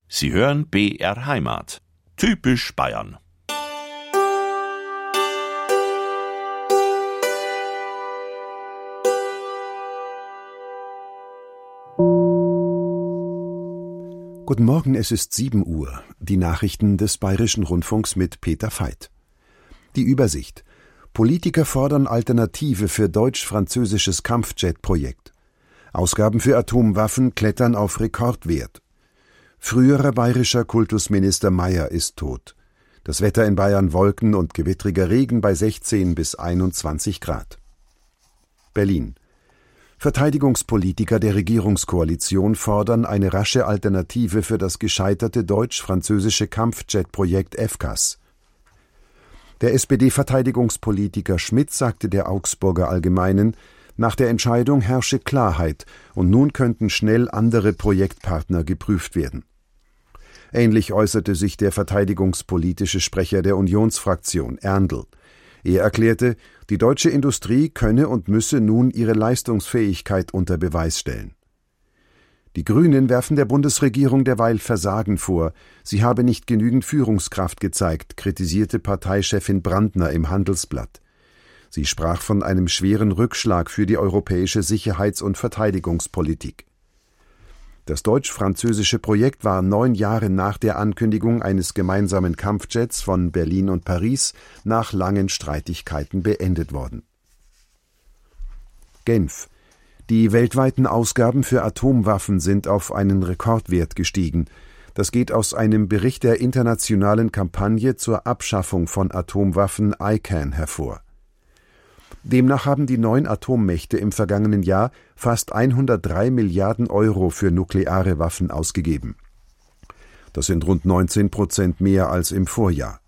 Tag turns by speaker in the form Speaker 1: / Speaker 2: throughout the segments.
Speaker 1: Sie hören BR Heimat. Typisch Bayern.
Speaker 2: Guten Morgen, es ist 7 Uhr. Die Nachrichten des Bayerischen Rundfunks mit Peter Veit. Die Übersicht. Politiker fordern Alternative für deutsch-französisches Kampfjet-Projekt. Ausgaben für Atomwaffen klettern auf Rekordwert. Früherer bayerischer Kultusminister Mayer ist tot. Das Wetter in Bayern: Wolken und gewittriger Regen bei 16 bis 21 Grad. Berlin. Verteidigungspolitiker der Regierungskoalition fordern eine rasche Alternative für das gescheiterte deutsch-französische Kampfjet-Projekt FCAS. Der SPD-Verteidigungspolitiker Schmidt sagte der Augsburger Allgemeinen, nach der Entscheidung herrsche Klarheit und nun könnten schnell andere Projektpartner geprüft werden. Ähnlich äußerte sich der verteidigungspolitische Sprecher der Unionsfraktion, Erndl. Er erklärte, die deutsche Industrie könne und müsse nun ihre Leistungsfähigkeit unter Beweis stellen. Die Grünen werfen der Bundesregierung derweil Versagen vor. Sie habe nicht genügend Führungskraft gezeigt, kritisierte Parteichefin Brandner im Handelsblatt. Sie sprach von einem schweren Rückschlag für die europäische Sicherheits- und Verteidigungspolitik. Das deutsch-französische Projekt war 9 Jahre nach der Ankündigung eines gemeinsamen Kampfjets von Berlin und Paris nach langen Streitigkeiten beendet worden. Genf. Die weltweiten Ausgaben für Atomwaffen sind auf einen Rekordwert gestiegen. Das geht aus einem Bericht der internationalen Kampagne zur Abschaffung von Atomwaffen ICAN hervor. Demnach haben die 9 Atommächte im vergangenen Jahr fast 103 Milliarden Euro für nukleare Waffen ausgegeben. Das sind rund 19% mehr als im Vorjahr.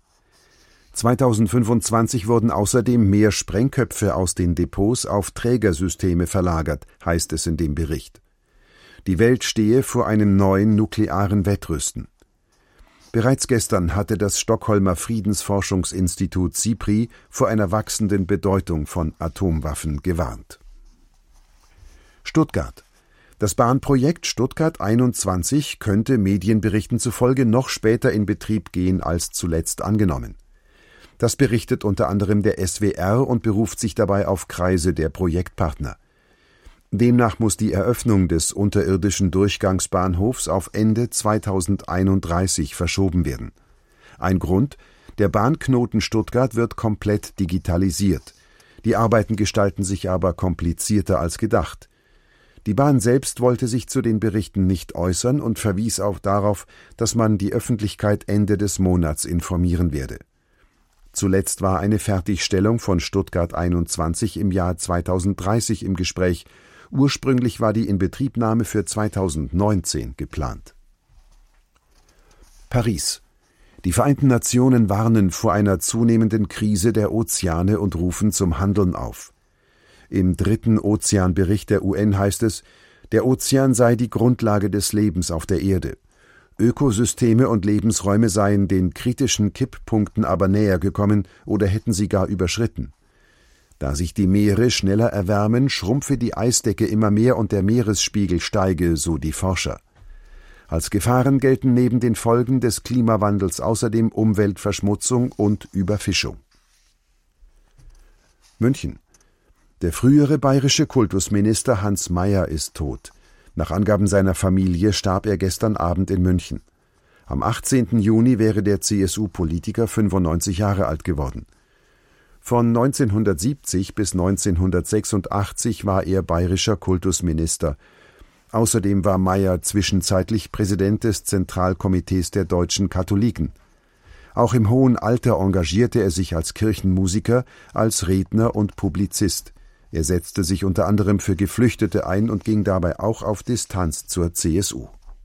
Speaker 2: 2025 wurden außerdem mehr Sprengköpfe aus den Depots auf Trägersysteme verlagert, heißt es in dem Bericht. Die Welt stehe vor einem neuen nuklearen Wettrüsten. Bereits gestern hatte das Stockholmer Friedensforschungsinstitut SIPRI vor einer wachsenden Bedeutung von Atomwaffen gewarnt. Stuttgart. Das Bahnprojekt Stuttgart 21 könnte Medienberichten zufolge noch später in Betrieb gehen als zuletzt angenommen. Das berichtet unter anderem der SWR und beruft sich dabei auf Kreise der Projektpartner. Demnach muss die Eröffnung des unterirdischen Durchgangsbahnhofs auf Ende 2031 verschoben werden. Ein Grund: der Bahnknoten Stuttgart wird komplett digitalisiert. Die Arbeiten gestalten sich aber komplizierter als gedacht. Die Bahn selbst wollte sich zu den Berichten nicht äußern und verwies auch darauf, dass man die Öffentlichkeit Ende des Monats informieren werde. Zuletzt war eine Fertigstellung von Stuttgart 21 im Jahr 2030 im Gespräch. Ursprünglich war die Inbetriebnahme für 2019 geplant. Paris. Die Vereinten Nationen warnen vor einer zunehmenden Krise der Ozeane und rufen zum Handeln auf. Im 3. Ozeanbericht der UN heißt es, der Ozean sei die Grundlage des Lebens auf der Erde. Ökosysteme und Lebensräume seien den kritischen Kipppunkten aber näher gekommen oder hätten sie gar überschritten. Da sich die Meere schneller erwärmen, schrumpfe die Eisdecke immer mehr und der Meeresspiegel steige, so die Forscher. Als Gefahren gelten neben den Folgen des Klimawandels außerdem Umweltverschmutzung und Überfischung. München. Der frühere bayerische Kultusminister Hans Mayer ist tot. Nach Angaben seiner Familie starb er gestern Abend in München. Am 18. Juni wäre der CSU-Politiker 95 Jahre alt geworden. Von 1970 bis 1986 war er bayerischer Kultusminister. Außerdem war Mayer zwischenzeitlich Präsident des Zentralkomitees der deutschen Katholiken. Auch im hohen Alter engagierte er sich als Kirchenmusiker, als Redner und Publizist. Er setzte sich unter anderem für Geflüchtete ein und ging dabei auch auf Distanz zur CSU.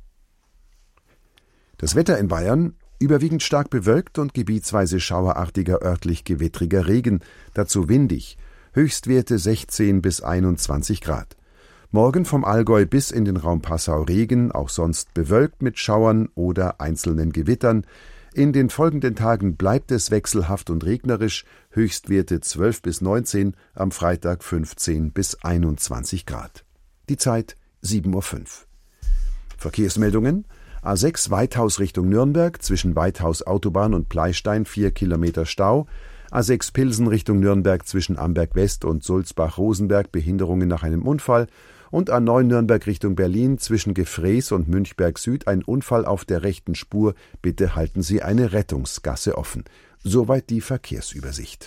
Speaker 2: Das Wetter in Bayern: überwiegend stark bewölkt und gebietsweise schauerartiger, örtlich gewittriger Regen, dazu windig, Höchstwerte 16 bis 21 Grad. Morgen vom Allgäu bis in den Raum Passau Regen, auch sonst bewölkt mit Schauern oder einzelnen Gewittern. In den folgenden Tagen bleibt es wechselhaft und regnerisch, Höchstwerte 12 bis 19, am Freitag 15 bis 21 Grad. Die Zeit 7:05 Uhr. Verkehrsmeldungen: A6 Weithaus Richtung Nürnberg, zwischen Weithaus Autobahn und Pleystein 4 Kilometer Stau. A6 Pilsen Richtung Nürnberg zwischen Amberg West und Sulzbach-Rosenberg Behinderungen nach einem Unfall. Und A9 Nürnberg Richtung Berlin zwischen Gefrees und Münchberg Süd ein Unfall auf der rechten Spur. Bitte halten Sie eine Rettungsgasse offen. Soweit die Verkehrsübersicht.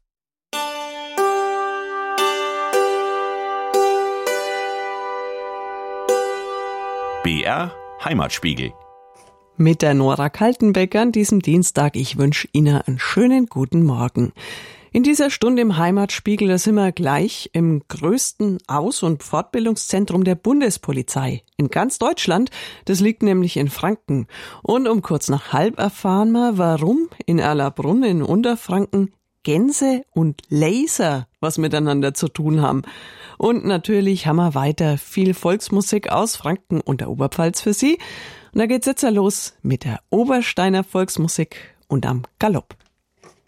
Speaker 1: BR Heimatspiegel.
Speaker 3: Mit der Nora Kaltenbecker an diesem Dienstag. Ich wünsche Ihnen einen schönen guten Morgen. In dieser Stunde im Heimatspiegel, da sind wir gleich im größten Aus- und Fortbildungszentrum der Bundespolizei in ganz Deutschland. Das liegt nämlich in Franken. Und um kurz nach 12:30 erfahren wir, warum in Erlabrunn in Unterfranken Gänse und Laser was miteinander zu tun haben. Und natürlich haben wir weiter viel Volksmusik aus Franken und der Oberpfalz für Sie. Und da geht's jetzt los mit der Obersteiner Volksmusik und am Galopp.